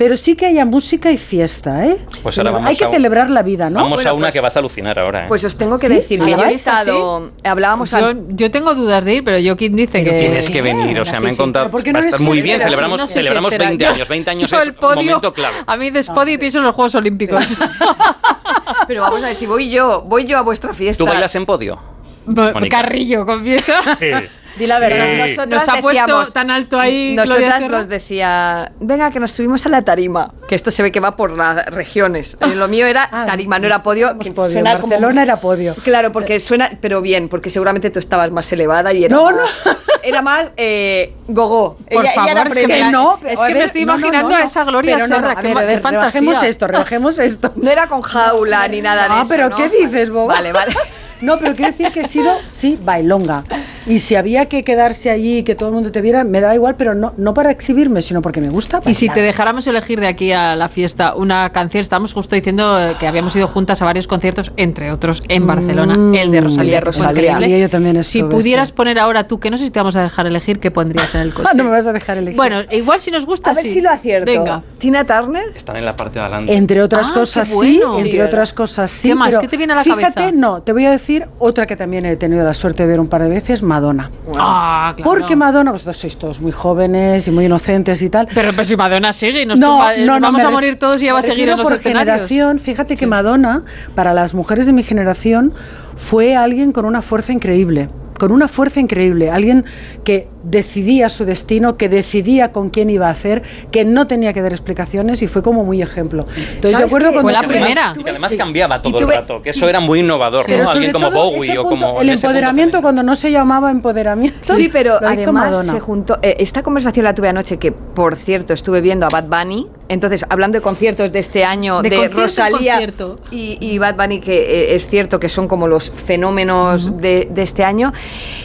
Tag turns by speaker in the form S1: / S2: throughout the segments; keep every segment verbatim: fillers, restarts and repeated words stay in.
S1: pero sí que haya música y fiesta, ¿eh?
S2: Pues ahora vamos
S1: Hay que
S2: a,
S1: celebrar la vida, ¿no?
S2: Vamos
S3: bueno,
S2: a una
S3: pues,
S2: que vas a alucinar ahora, ¿eh?
S3: Pues os tengo que
S1: ¿Sí?
S3: decir que yo he
S1: ¿vais?
S3: estado... ¿Sí? Hablábamos
S4: yo,
S3: al...
S4: yo tengo dudas de ir, pero yo quien dice
S2: Pero
S4: que...
S2: tienes que venir, o sea,
S4: Sí,
S2: me han
S4: sí.
S2: contado...
S1: ¿Por qué
S2: Va
S1: no
S2: a estar
S1: eres
S2: muy
S1: fiestera?
S2: bien, celebramos,
S4: No soy
S2: celebramos
S4: fiestera.
S2: veinte
S4: Yo-
S2: años, veinte años
S4: yo
S2: es
S4: el podio,
S2: un momento clave.
S4: A mí de podio pienso en los Juegos Olímpicos.
S3: Pero vamos a ver, si voy yo, voy yo a vuestra fiesta...
S2: ¿Tú bailas en podio?
S4: Bo-
S2: Mónica.
S4: Carrillo, confieso.
S2: Sí.
S1: Di la verdad.
S2: Sí.
S3: Nosotras
S4: Nos ha puesto
S3: decíamos-
S4: tan alto ahí Gloria
S3: Nosotras
S4: Serra.
S3: nos decía, venga, que nos subimos a la tarima. Que esto se ve que va por las regiones. Eh, Lo mío era
S1: Ah,
S3: tarima, no era podio.
S1: somos
S3: Que
S1: podio.
S3: suena
S1: En Barcelona
S3: como-
S1: era podio.
S3: Claro, porque suena, pero bien, porque seguramente tú estabas más elevada y era
S1: No,
S3: más,
S1: no.
S3: era más eh, gogó.
S4: Por
S3: ella,
S4: favor,
S3: ella era
S4: es que
S3: premio.
S4: me-
S1: no,
S4: es
S1: a
S4: que me
S1: ver,
S4: estoy
S1: no, no,
S4: imaginando
S1: no, no.
S4: a esa Gloria
S1: Pero no,
S4: Serra,
S1: no, a
S4: qué
S1: ver,
S4: ma-
S1: a
S4: qué
S1: ver,
S4: fantasía.
S1: rebajemos esto, rebajemos esto.
S3: No era con jaula ni nada de
S1: Ah,
S3: eso.
S1: pero
S3: ¿no?
S1: ¿qué dices, boba?
S3: Vale, vale.
S1: No, pero quiero decir que he sido, sí, bailonga. Y si había que quedarse allí y que todo el mundo te viera, me da igual, pero no, no para exhibirme, sino porque me gusta bailar.
S4: Y si te dejáramos elegir de aquí a la fiesta una canción, estábamos justo diciendo eh, que habíamos ido juntas a varios conciertos, entre otros en Barcelona,
S1: Mm,
S4: el de Rosalía, que fue
S3: Rosalía.
S4: increíble.
S1: Yo también
S4: Si
S1: estuve,
S4: pudieras
S1: sí.
S4: poner ahora tú, que no sé si te vamos a dejar elegir, ¿qué pondrías en el coche?
S1: Ah, no me vas a dejar elegir.
S4: Bueno, igual si nos gusta,
S3: A ver
S4: sí.
S3: si lo acierto.
S4: Venga.
S3: Tina Turner.
S2: Están en la parte de adelante.
S1: Entre otras
S4: Ah,
S1: cosas
S4: qué bueno.
S1: sí, entre
S3: Sí,
S1: otras cosas sí.
S4: ¿Qué más?
S1: pero
S4: ¿Qué te viene a la
S1: fíjate,
S4: cabeza?
S1: no, te voy a decir otra que también he tenido la suerte de ver un par de veces, Madonna.
S4: Ah, claro.
S1: Porque Madonna, vosotros sois todos muy jóvenes y muy inocentes y tal.
S4: Pero pues si Madonna sigue y nos
S1: No,
S4: tumba-
S1: no, no,
S4: vamos
S1: me
S4: a
S1: ref-
S4: morir todos y ella va a
S1: me
S4: seguir
S1: refiero
S4: en los
S1: por
S4: escenarios.
S1: generación, fíjate que Madonna, para las mujeres de mi generación, fue alguien con una fuerza increíble. Con una fuerza increíble, alguien que decidía su destino, que decidía con quién iba a hacer, que no tenía que dar explicaciones y fue como muy ejemplo. Entonces yo
S3: ¿Sabes
S1: acuerdo
S3: qué?
S1: cuando
S4: Fue la
S2: Y además-
S4: primera.
S2: Y que además
S1: Sí.
S2: cambiaba todo
S3: Y
S2: el
S3: tuve-
S2: rato, que
S3: sí.
S2: eso era muy innovador,
S1: Pero
S2: ¿no?
S1: sobre
S2: Alguien como
S1: todo
S2: Bowie
S1: ese
S2: o
S1: punto,
S2: como...
S1: el
S2: en ese punto
S1: empoderamiento
S2: femenino.
S1: cuando no se llamaba empoderamiento.
S3: Sí, pero
S1: lo hizo
S3: además
S1: Madonna.
S3: se juntó. Eh, esta conversación la tuve anoche, que por cierto estuve viendo a Bad Bunny. Entonces, hablando de conciertos de este año,
S4: De
S3: de,
S4: concierto en
S3: Rosalía
S4: concierto.
S3: y, y Bad Bunny, que eh, es cierto que son como los fenómenos uh-huh. de, de este año.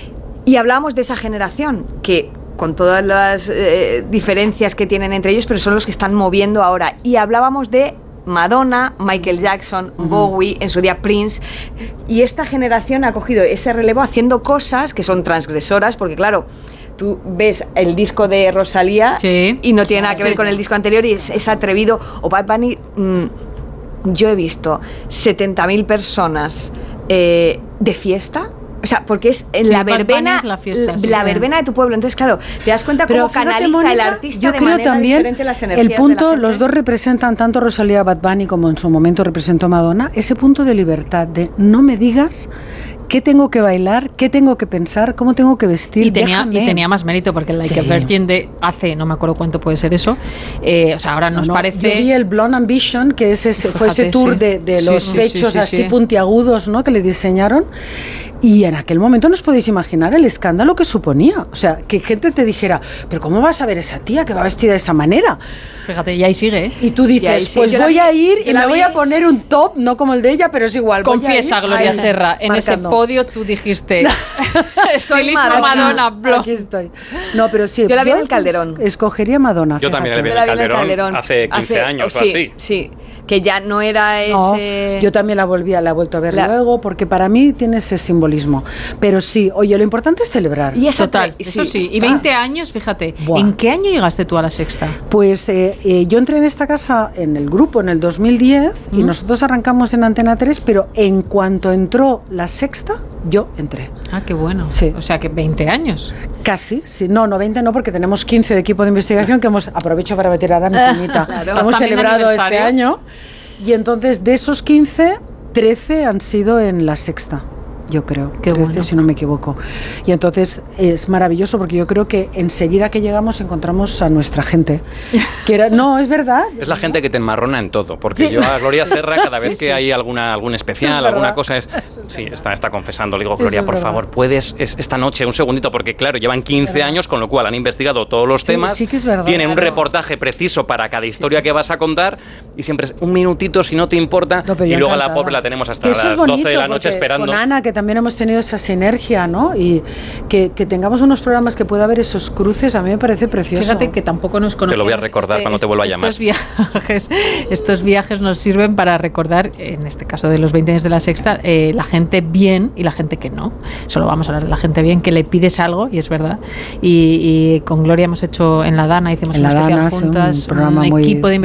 S3: Y hablábamos de esa generación que, con todas las eh, diferencias que tienen entre ellos, pero son los que están moviendo ahora. Y hablábamos de Madonna, Michael Jackson, uh-huh. Bowie, en su día Prince, y esta generación ha cogido ese relevo haciendo cosas que son transgresoras, porque claro, tú ves el disco de Rosalía
S4: sí.
S3: y no tiene nada que
S4: sí.
S3: ver con el disco anterior y es, es atrevido. O Bad Bunny, mmm, yo he visto setenta mil personas eh, de fiesta. O sea, porque es en
S4: sí,
S3: la verbena,
S4: la, fiesta,
S3: la,
S4: sí,
S3: la
S4: sí.
S3: verbena de tu pueblo. Entonces, claro, te das cuenta
S1: Pero
S3: cómo
S1: fíjate,
S3: canaliza
S1: Mónica,
S3: el artista
S1: yo
S3: de
S1: creo
S3: manera
S1: también
S3: diferente las energías
S1: el punto,
S3: de la gente.
S1: los dos representan tanto Rosalía Bad Bunny como en su momento representó Madonna, ese punto de libertad, de no me digas qué tengo que bailar, qué tengo que pensar, cómo tengo que vestir.
S4: Y tenía,
S1: déjame.
S4: y tenía más mérito porque el Like
S1: Sí.
S4: a Virgin de hace, no me acuerdo cuánto puede ser eso, eh, o sea, ahora nos
S1: no,
S4: parece...
S1: Yo vi el Blonde Ambition, que es ese,
S4: Fíjate,
S1: fue ese tour
S4: sí.
S1: de, de
S4: Sí,
S1: los
S4: sí,
S1: pechos
S4: sí, sí,
S1: así
S4: sí.
S1: puntiagudos, ¿no?, que le diseñaron. Y en aquel momento no os podéis imaginar el escándalo que suponía. O sea, que gente te dijera, pero ¿cómo vas a ver esa tía que va vestida de esa manera?
S4: Fíjate, y ahí sigue, ¿eh?
S1: Y tú dices,
S3: Y ahí sí,
S1: pues
S3: yo la
S1: voy
S3: vi-
S1: a ir
S3: yo
S1: y
S3: la
S1: me voy
S3: vi-
S1: a poner un top, no como el de ella, pero es igual. voy a
S4: Confiesa,
S1: ir
S4: Gloria
S1: ahí,
S4: Serra, en
S1: marcando.
S4: ese podio tú dijiste,
S3: Soy
S4: estilismo
S3: Madonna.
S4: Madonna, blo.
S1: Aquí estoy. No, pero sí.
S3: Yo la vi en el Calderón.
S1: Escogería Madonna.
S2: Yo también la vi
S1: fíjate.
S2: en
S3: Yo
S2: el
S3: la vi en
S2: Calderón hace quince años o
S3: sí,
S2: así.
S3: Sí, que ya no era
S1: No,
S3: ese...
S1: yo también la volví a, la he vuelto a ver
S3: La-
S1: luego, porque para mí tiene ese simbolismo. Pero sí, oye, lo importante es celebrar.
S3: Y esa
S4: Total,
S3: tre-
S4: eso sí. Y
S3: está.
S4: veinte años, fíjate.
S1: Buah.
S4: ¿En qué año llegaste tú a la Sexta?
S1: Pues eh, eh, yo entré en esta casa en el grupo en el dos mil diez y
S4: ¿Mm?
S1: nosotros arrancamos en Antena tres, pero en cuanto entró la Sexta, yo entré.
S4: Ah, qué bueno.
S1: Sí.
S4: O sea, que veinte años.
S1: Casi, sí, no, no veinte no, porque tenemos quince de equipo de investigación que hemos, aprovecho para meter ahora mi cuñita,
S3: Claro.
S1: hemos
S4: También
S1: celebrado este
S4: aniversario.
S1: año y entonces de esos quince, trece han sido en la Sexta. Yo creo,
S4: Qué
S1: trece
S4: bueno.
S1: si no me equivoco. Y entonces es maravilloso porque yo creo que enseguida que llegamos encontramos a nuestra gente. Que era, no, es verdad.
S2: Es la gente que te enmarrona en todo, porque
S1: Sí.
S2: yo a Gloria Serra cada vez
S4: Sí,
S2: que
S4: sí.
S2: hay alguna algún especial,
S1: Eso es
S2: alguna
S1: verdad.
S2: cosa es... Sí, está, está confesando, le digo, Gloria,
S1: es
S2: por
S1: verdad.
S2: favor, puedes es, esta noche, un segundito, porque claro, llevan quince años, con lo cual han investigado todos los
S1: Sí,
S2: temas,
S1: sí que es verdad.
S2: tienen un
S1: Claro.
S2: reportaje preciso para cada historia que vas a contar, y siempre es un minutito si no te importa,
S1: No, pero
S2: y
S1: yo
S2: luego a la
S1: encantada.
S2: pobre la tenemos hasta
S1: Que eso
S2: las
S1: es bonito,
S2: doce de la noche
S1: porque
S2: esperando.
S1: Con Ana, que también hemos tenido esa sinergia, ¿no? Y que, que tengamos unos programas que pueda haber esos cruces, a mí me parece precioso.
S4: Fíjate que tampoco nos conocemos.
S2: Te lo voy a recordar cuando te vuelva a llamar.
S4: Estos viajes, estos viajes nos sirven para recordar, en este caso de los veinte años de la Sexta, eh, la gente bien y la gente que no. Solo vamos a hablar de la gente bien, que le pides algo, y es verdad. Y, y con Gloria hemos hecho en La Dana, hicimos
S1: En
S4: una
S1: La
S4: especial
S1: Dana, sí, un
S4: juntas,
S1: programa
S4: un
S1: muy-
S4: equipo de
S1: muy